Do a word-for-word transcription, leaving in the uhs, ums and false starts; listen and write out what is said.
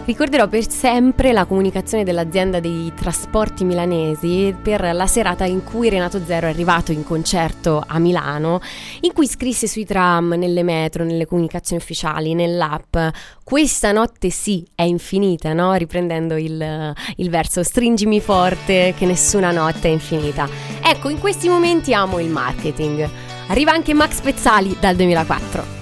Ricorderò per sempre la comunicazione dell'azienda dei trasporti milanesi per la serata in cui Renato Zero è arrivato in concerto a Milano, in cui scrisse sui tram, nelle metro, nelle comunicazioni ufficiali, nell'app: questa notte sì è infinita, no? Riprendendo il, il verso stringimi forte che nessuna notte è infinita. Ecco, in questi momenti amo il marketing. Arriva anche Max Pezzali dal duemilaquattro.